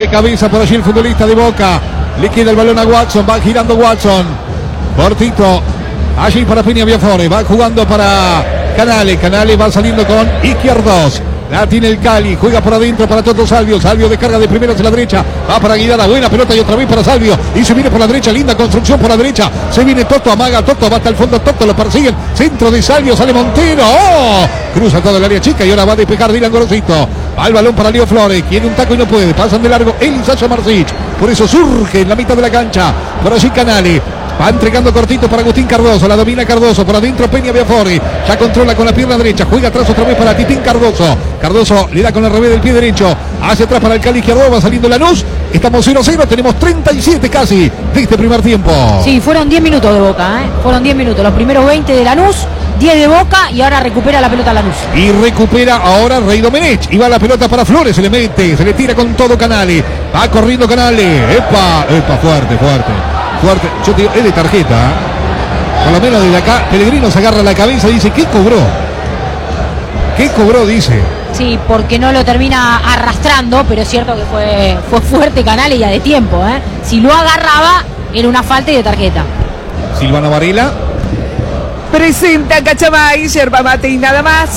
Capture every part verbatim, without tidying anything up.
cabeza por allí el futbolista de Boca. Le queda el balón a Watson. Va girando Watson. Cortito. Allí para Peña Biafore. Va jugando para Canales. Canales va saliendo con Izquierdos. La tiene el Cali, juega por adentro para Toto Salvio. Salvio descarga de primero hacia la derecha. Va para Guidara, buena pelota y otra vez para Salvio. Y se viene por la derecha, linda construcción por la derecha. Se viene Toto, amaga Toto, va hasta el fondo Toto, lo persiguen. Centro de Salvio, sale Montero. ¡Oh! Cruza todo el área chica y ahora va a despejar Dylan Gorosito. Va el balón para Leo Flores, quiere un taco y no puede. Pasan de largo el Sasha Marsic. Por eso surge en la mitad de la cancha. Por allí Canales. Va entregando cortito para Agustín Cardoso. La domina Cardoso. Por adentro Peña Biafore. Ya controla con la pierna derecha. Juega atrás otra vez para Titín Cardoso. Cardoso le da con el revés del pie derecho. Hacia atrás para el Cali izquierdo. Va saliendo Lanús. Estamos cero cero. Tenemos treinta y siete casi de este primer tiempo. Sí, fueron diez minutos de Boca. ¿eh? Fueron diez minutos. Los primeros veinte de Lanús. diez de Boca y ahora recupera la pelota Lanús. Y recupera ahora Rey Domenech. Y va la pelota para Flores. Se le mete. Se le tira con todo Canales. Va corriendo Canales. Epa. Epa. Fuerte, fuerte. Fuerte, yo te digo, es de tarjeta, ¿eh? Por lo menos desde acá, Pellegrino se agarra la cabeza y dice, ¿qué cobró? ¿Qué cobró? Dice. Sí, porque no lo termina arrastrando, pero es cierto que fue, fue fuerte Canales y a de tiempo, ¿eh? Si lo agarraba, era una falta y de tarjeta. Silvana Varela. Presenta Cachamay, yerba mate y nada más.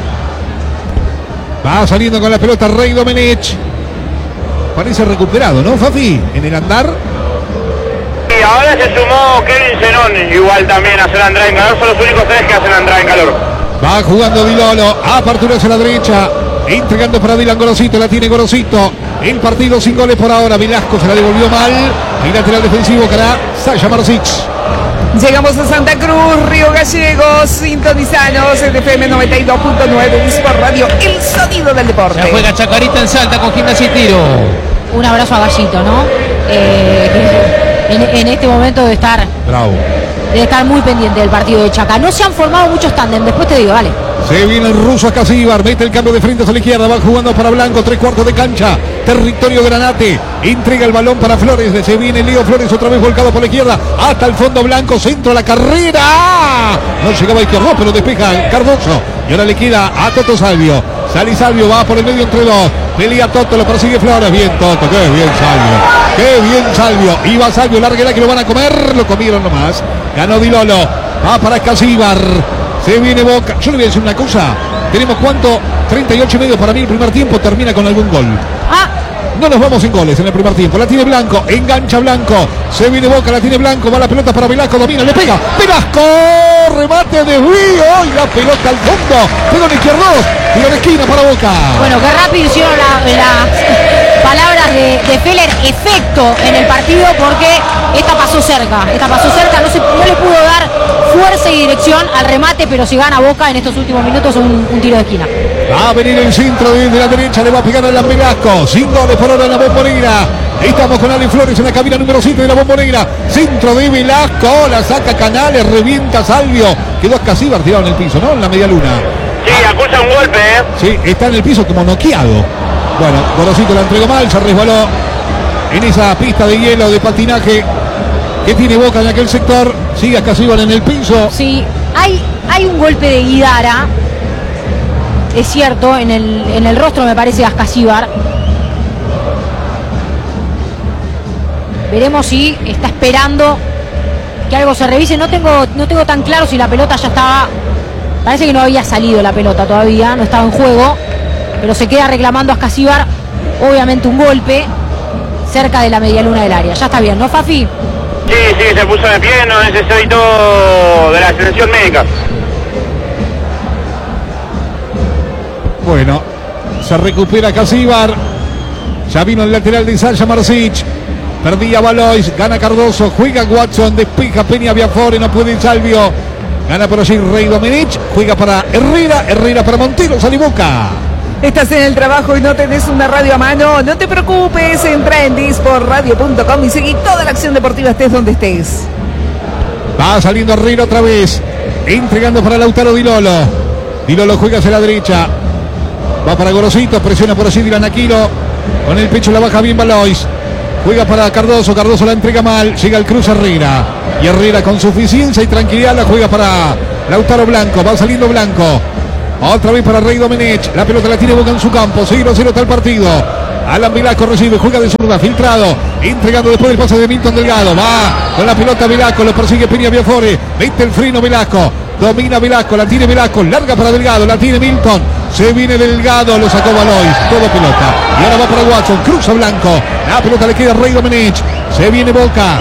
Va saliendo con la pelota Rey Domenech. Parece recuperado, ¿no, Fafi? En el andar. Y ahora se sumó Kevin Zenón, igual también a hacer andar en calor. Son los únicos tres que hacen andar en calor. Va jugando Dilolo, apertura hacia la derecha, entregando para Dylan Gorosito, la tiene Gorosito. El partido sin goles por ahora. Velasco se la devolvió mal. El lateral defensivo para Sasha Marsic. Llegamos a Santa Cruz, Río Gallegos, sintonizanos en F M noventa y dos punto nueve, Dispor Radio, el sonido del deporte. Ya juega Chacarita en Salta con Gimnasia y Tiro. Un abrazo a Gallito, ¿no? Eh, en, en este momento de estar Bravo. de estar muy pendiente del partido de Chaca. No se han formado muchos tándem, después te digo, dale. Se viene el ruso Acasíbar, mete el cambio de frente a la izquierda, va jugando para Blanco, tres cuartos de cancha, territorio Granate, entrega el balón para Flores, se viene Leo Flores otra vez volcado por la izquierda, hasta el fondo Blanco, centro a la carrera, no llegaba a izquierdo, pero despeja Cardoso, y ahora le queda a Toto Salvio, sale Salvio, va por el medio entre dos, pelea Toto, lo persigue Flores, bien Toto, qué bien Salvio, qué bien Salvio, iba Salvio, larguela que lo van a comer, lo comieron nomás, ganó Dilolo, va para Acasíbar. Se viene Boca. Yo le voy a decir una cosa. Tenemos cuánto, treinta y ocho y medio para mí el primer tiempo. Termina con algún gol. Ah, no nos vamos en goles en el primer tiempo. La tiene Blanco, engancha Blanco. Se viene Boca, la tiene Blanco. Va la pelota para Velasco, domina, le pega. Velasco, remate, desvío. Y la pelota al fondo. Pegó en izquierdo. Tiro de esquina para Boca. bueno, qué rápido hicieron la- las palabras de, de Feller efecto en el partido, porque esta pasó cerca. Esta pasó cerca, no, se, no le pudo dar fuerza y dirección al remate, pero si gana Boca en estos últimos minutos un, un tiro de esquina. Va a venir el centro desde la derecha, le va a pegar a la Velasco. Sin goles por ahora en la Bombonera. Estamos con Ale Flores en la cabina número siete de la Bombonera. Centro de Velasco, la saca Canales, revienta Salvio. Quedó Acasíbar tirado en el piso, ¿no? En la media luna. Sí, acusa un golpe, ¿eh? Sí, está en el piso como noqueado. Bueno, Gorosito la entregó mal, se resbaló en esa pista de hielo de patinaje que tiene Boca en aquel sector. Sigue Acasíbar en el piso. Sí, hay, hay un golpe de Guidara, es cierto, en el, en el rostro me parece de Ascasíbar. Veremos si está esperando que algo se revise. No tengo, no tengo tan claro si la pelota ya estaba. Parece que no había salido la pelota todavía, no estaba en juego, pero se queda reclamando a Ascasíbar, obviamente un golpe cerca de la medialuna del área. Ya está bien, ¿no, Fafi? Sí, sí, se puso de pie, no necesitó de la atención médica. Bueno, se recupera Acasíbar. Ya vino el lateral de Sasha Marsic. Perdía Valois, gana Cardoso, juega Watson, despeja Peña Biafore, no puede Salvio. Gana por allí Rey Domenech, juega para Herrera, Herrera para Montero, sale Boca. Estás en el trabajo y no tenés una radio a mano, no te preocupes, entra en dispor radio punto com y seguí toda la acción deportiva estés donde estés. Va saliendo Herrera otra vez, entregando para Lautaro Dilolo. Dilolo juega hacia la derecha, va para Gorosito, presiona por allí Dylan Aquino, con el pecho la baja bien Valois. Juega para Cardoso, Cardoso la entrega mal, llega el cruz Herrera. Y Herrera con suficiencia y tranquilidad la juega para Lautaro Blanco, va saliendo Blanco. Otra vez para Rey Domenech, la pelota la tiene Boca en su campo, cero cero está el partido. Alan Velasco recibe, juega de zurda, filtrado, entregando después del pase de Milton Delgado. Va con la pelota Velasco, lo persigue Peña Biafore. Mete el freno Velasco. Domina Velasco, la tiene Velasco, larga para Delgado, la tiene Milton. Se viene Delgado, lo sacó Valois, todo pelota. Y ahora va para Watson, cruza Blanco. La pelota le queda a Rey Domenech. Se viene Boca.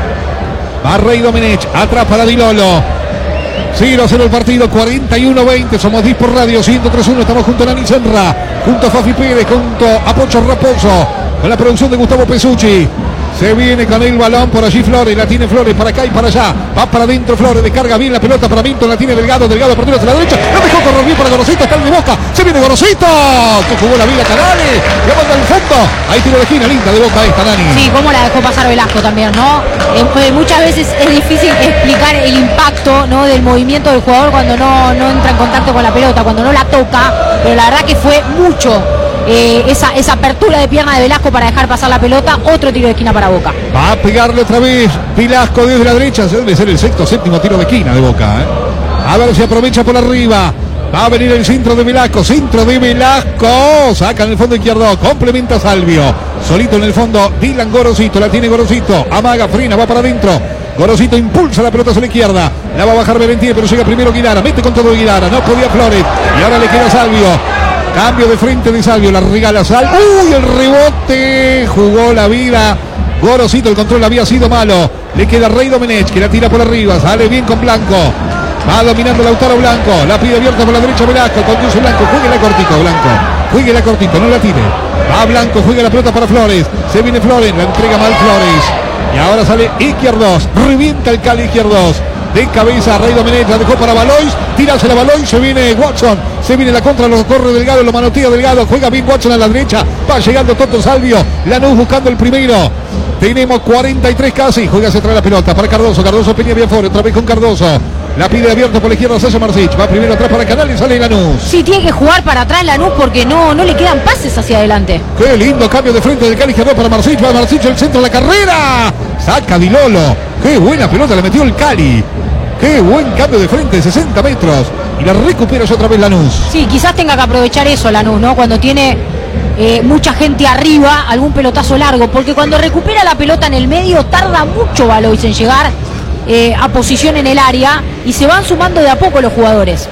Va Rey Domenech, atrás para Di Lolo. cero a cero el partido, cuarenta y uno veinte, somos diez por radio, ciento tres uno, estamos junto a Nani Senra, junto a Fafi Pérez, junto a Pocho Raposo, con la producción de Gustavo Pesucci. Se viene con el balón por allí Flores, la tiene Flores para acá y para allá, va para adentro Flores, descarga bien la pelota para Milton, la tiene Delgado, Delgado perdió hacia la derecha, lo dejó correr bien para Gorosito, está el de Boca, se viene Gorosito, que jugó la vida Canales, le manda al fondo, ahí tiro de esquina, linda de Boca esta, Dani. Sí, cómo la dejó pasar Velasco también, ¿no? Eh, muchas veces es difícil explicar el impacto, ¿no?, del movimiento del jugador cuando no, no entra en contacto con la pelota, cuando no la toca, pero la verdad que fue mucho. Eh, esa, esa apertura de pierna de Velasco para dejar pasar la pelota, otro tiro de esquina para Boca. Va a pegarle otra vez Velasco desde la derecha, debe ser el sexto séptimo tiro de esquina de Boca, ¿eh? A ver si aprovecha por arriba, va a venir el centro de Velasco, centro de Velasco, saca en el fondo izquierdo, complementa Salvio, solito en el fondo, Dylan Gorosito, la tiene Gorosito, amaga, frena, va para adentro, Gorosito impulsa la pelota hacia la izquierda, la va a bajar Berentier, pero llega primero Guidara, mete con todo Guidara, no podía Flores, y ahora le queda Salvio. Cambio de frente de Salvio, la regala Sal. ¡Uy! El rebote. Jugó la vida. Gorosito, el control había sido malo. Le queda Rey Domenech, que la tira por arriba. Sale bien con Blanco. Va dominando Lautaro Blanco. La pide abierta por la derecha Velasco. Conduce Blanco. Jueguela cortito, Blanco. Jueguela cortito, no la tire. Va Blanco, juega la pelota para Flores. Se viene Flores, la entrega mal Flores. Y ahora sale Izquierdos. Revienta el Cali Izquierdos. De cabeza Rey Domenech, la dejó para Valois, tírase la Valois, se viene Watson, se viene la contra, lo corre Delgado, lo manotea Delgado, juega bien Watson a la derecha, va llegando Toto Salvio, Lanús buscando el primero, tenemos cuarenta y tres casi, juega hacia atrás la pelota para Cardoso, Cardoso Peña Biafore, otra vez con Cardoso, la pide abierta por la izquierda Sasha Marcich, va primero atrás para Canal y sale Lanús. Sí, tiene que jugar para atrás Lanús porque no, no le quedan pases hacia adelante. Qué lindo cambio de frente del Cali izquierdo para Marcich, va Marcich al centro de la carrera, saca Di Lolo, qué buena pelota le metió el Cali. Qué buen cambio de frente, sesenta metros. Y la recupera otra vez Lanús. Sí, quizás tenga que aprovechar eso Lanús, ¿no? Cuando tiene eh, mucha gente arriba, algún pelotazo largo. Porque cuando recupera la pelota en el medio, tarda mucho Valois en llegar eh, a posición en el área. Y se van sumando de a poco los jugadores.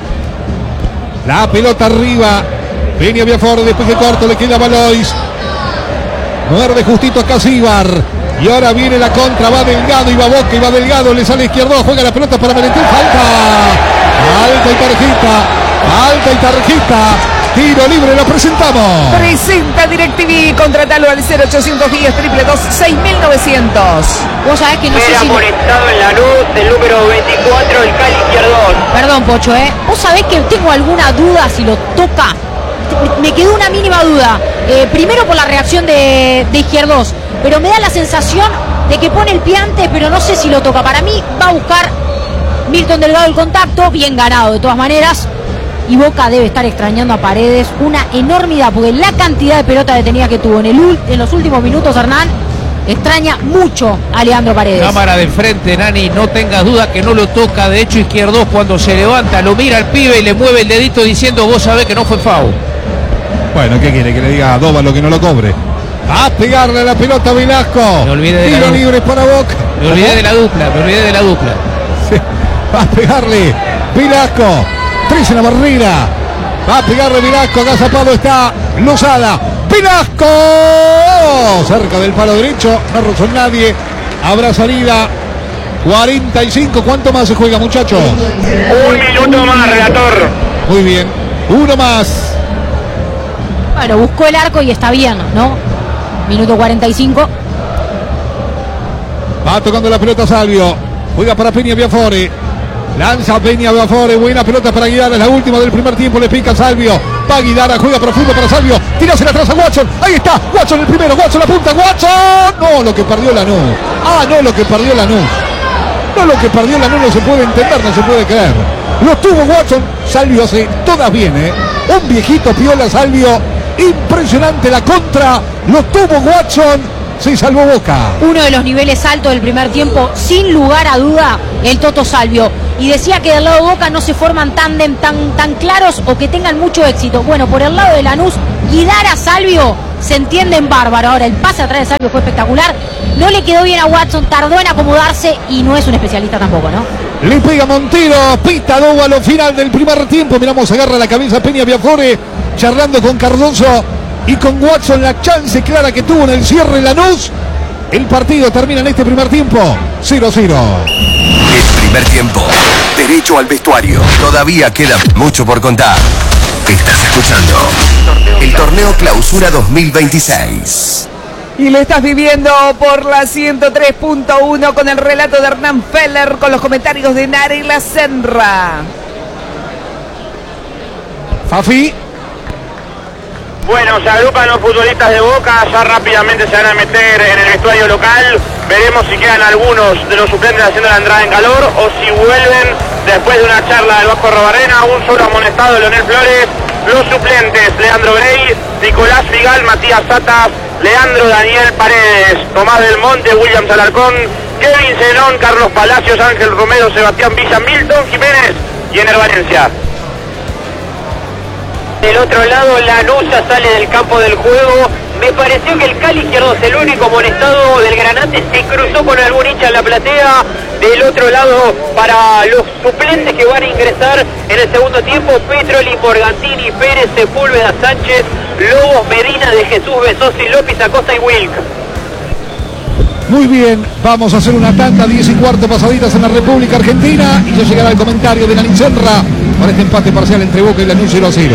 La pelota arriba. Peña Biafore, después de corto, le queda Valois. Muerde justito a Casíbar. Y ahora viene la contra, va Delgado y va Boca y va Delgado, le sale izquierdo, juega la pelota para Merentiel, falta, falta y tarjeta, falta y tarjeta, tiro libre, lo presentamos. Presenta DirecTV, contratalo al cero ochocientos diez, triple dos, seis mil novecientos. Vos sabés que no sé Queda si... conectado en la luz el número veinticuatro, el Cali Izquierdos. Perdón, Pocho, ¿eh? Vos sabés que tengo alguna duda si lo toca. Me quedó una mínima duda. Eh, primero por la reacción de, de Izquierdos. Pero me da la sensación de que pone el pie antes, pero no sé si lo toca. Para mí va a buscar Milton Delgado el contacto, bien ganado de todas maneras. Y Boca debe estar extrañando a Paredes una enormidad, porque la cantidad de pelota detenida que tuvo en, el, en los últimos minutos, Hernán, extraña mucho a Leandro Paredes. Cámara de frente, Nani, no tengas duda que no lo toca. De hecho, Izquierdos cuando se levanta, lo mira al pibe y le mueve el dedito diciendo, vos sabés que no fue foul. Bueno, ¿qué quiere? Que le diga a Dóvalo que no lo cobre. Va a pegarle la pelota a Velasco. Me olvidé de Tiro la libre para Boca. Me olvidé de la dupla, me olvidé de la dupla. Sí. Va a pegarle Velasco. Tres en la barrera. Va a pegarle Velasco. Agazapado está Lozada. Velasco. Cerca del palo derecho. No rozó nadie. Habrá salida. cuarenta y cinco. ¿Cuánto más se juega, muchachos? Un minuto más, relator. Muy bien. Uno más. Bueno, buscó el arco y está bien, ¿no? Minuto cuarenta y cinco. Va tocando la pelota Salvio. Juega para Peña Biafore. Lanza Peña Biafore. Buena pelota para Guidara. Es la última del primer tiempo. Le pica Salvio. Va Guidara. Juega profundo para Salvio. Tírasela atrás a Watson. Ahí está. Watson el primero. Watson la punta. Watson. No, lo que perdió Lanús. Ah, no, lo que perdió Lanús. No, lo que perdió Lanús no se puede entender, no se puede creer. Lo tuvo Watson. Salvio hace todas bien, ¿eh? Un viejito piola Salvio. Impresionante la contra. Lo tuvo Watson. Se salvó Boca. Uno de los niveles altos del primer tiempo, sin lugar a duda, el Toto Salvio. Y decía que del lado de Boca no se forman tándem tan, tan claros o que tengan mucho éxito. Bueno, por el lado de Lanús, Guidara Salvio se entienden bárbaro. Ahora el pase atrás de Salvio fue espectacular. No le quedó bien a Watson, tardó en acomodarse y no es un especialista tampoco, ¿no? Le pega Montero, pita Lobo a lo final del primer tiempo. Miramos, agarra la cabeza Peña Biafore, charlando con Cardoso y con Watson. La chance clara que tuvo en el cierre Lanús. El partido termina en este primer tiempo cero cero. El primer tiempo, derecho al vestuario. Todavía queda mucho por contar. Estás escuchando el Torneo Clausura dos mil veintiséis. Y lo estás viviendo por la ciento tres punto uno con el relato de Hernán Feller, con los comentarios de Nari La Senra. Fafi. Bueno, se agrupan los futbolistas de Boca, ya rápidamente se van a meter en el vestuario local. Veremos si quedan algunos de los suplentes haciendo la entrada en calor o si vuelven después de una charla del Vasco Robarrena. Un solo amonestado, Leonel Flores. Los suplentes, Leandro Grey, Nicolás Figal, Matías Satas, Leandro Daniel Paredes, Tomás del Monte, William Alarcón, Kevin Zenón, Carlos Palacios, Ángel Romero, Sebastián Villa, Milton Jiménez y Ener Valencia. Del otro lado, Lanús ya sale del campo del juego. Me pareció que el Cali Izquierdos, el único amonestado del Granate, se cruzó con algún hincha en la platea. Del otro lado, para los suplentes que van a ingresar en el segundo tiempo, Petroli, Morgantini, Pérez, Sepúlveda, Sánchez, Lobos, Medina, De Jesús, Besosi, López, Acosta y Wilk. Muy bien, vamos a hacer una tanda, diez y cuarto pasaditas en la República Argentina y ya llegará el comentario de Nani Senra para este empate parcial entre Boca y Lanús cero a cero.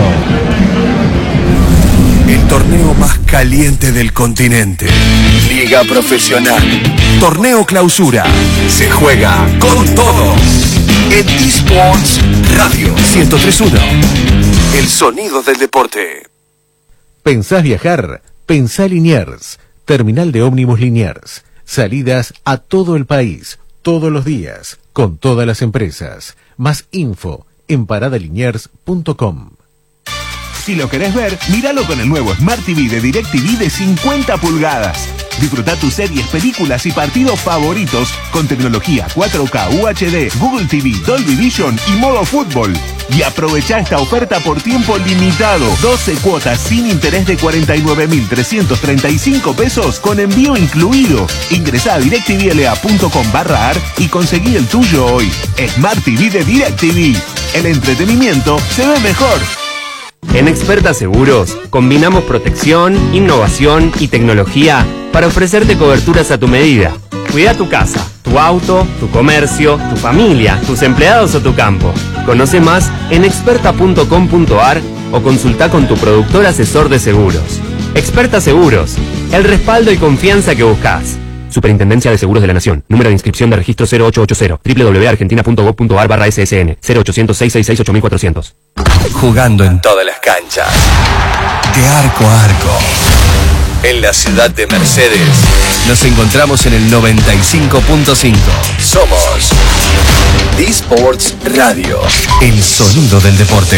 El torneo más caliente del continente. Liga Profesional. Torneo Clausura. Se juega con todo. En eSports Radio ciento tres punto uno. El sonido del deporte. ¿Pensás viajar? Pensá Liniers. Terminal de ómnibus Liniers. Salidas a todo el país, todos los días, con todas las empresas. Más info en parada liniers punto com. Si lo querés ver, míralo con el nuevo Smart T V de DirecTV de cincuenta pulgadas. Disfruta tus series, películas y partidos favoritos con tecnología cuatro K, U H D, Google T V, Dolby Vision y modo fútbol. Y aprovecha esta oferta por tiempo limitado. doce cuotas sin interés de cuarenta y nueve mil trescientos treinta y cinco pesos con envío incluido. Ingresá a directvla punto com barra ar y conseguí el tuyo hoy. Smart T V de DirecTV. El entretenimiento se ve mejor. En Experta Seguros, combinamos protección, innovación y tecnología para ofrecerte coberturas a tu medida. Cuida tu casa, tu auto, tu comercio, tu familia, tus empleados o tu campo. Conoce más en experta punto com punto ar o consulta con tu productor asesor de seguros. Experta Seguros, el respaldo y confianza que buscas. Superintendencia de Seguros de la Nación. Número de inscripción de registro cero ocho ocho cero. doble u doble u doble u punto argentina punto gov punto ar barra S S N. cero ochocientos, seiscientos sesenta y seis, ocho mil cuatrocientos. Jugando en todas las canchas. De arco a arco. En la ciudad de Mercedes. Nos encontramos en el noventa y cinco punto cinco. Somos eSports Radio. El sonido del deporte.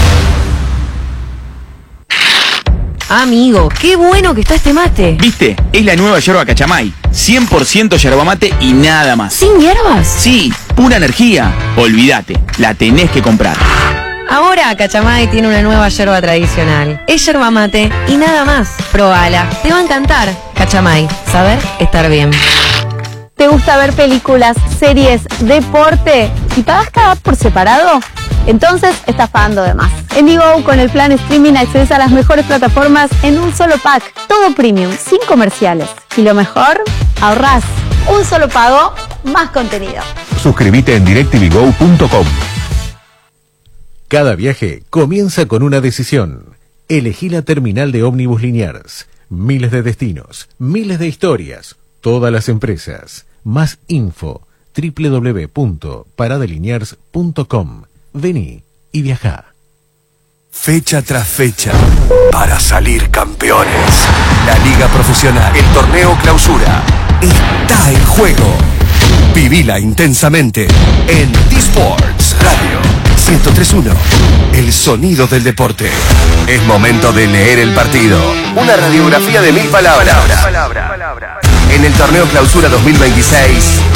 Amigo, qué bueno que está este mate. ¿Viste? Es la nueva yerba Cachamay. cien por ciento yerba mate y nada más. ¿Sin hierbas? Sí, pura energía. Olvídate, la tenés que comprar. Ahora Cachamay tiene una nueva yerba tradicional. Es yerba mate y nada más. Probala, te va a encantar. Cachamay, saber estar bien. ¿Te gusta ver películas, series, deporte y pagas cada app por separado? Entonces estás pagando de más. En Vigo, con el plan streaming accedes a las mejores plataformas en un solo pack. Todo premium, sin comerciales. Y lo mejor, ahorrás. Un solo pago, más contenido. Suscríbete en direct t v go punto com. Cada viaje comienza con una decisión. Elegí la terminal de ómnibus Liniers. Miles de destinos, miles de historias, todas las empresas. Más info, doble u doble u doble u punto parada liniers punto com. Vení y viajá. Fecha tras fecha, para salir campeones. La Liga Profesional, el Torneo Clausura, está en juego. Vivila intensamente en eSports Radio ciento tres punto uno. El sonido del deporte. Es momento de leer el partido. Una radiografía de mil palabras. En el Torneo Clausura dos mil veintiséis.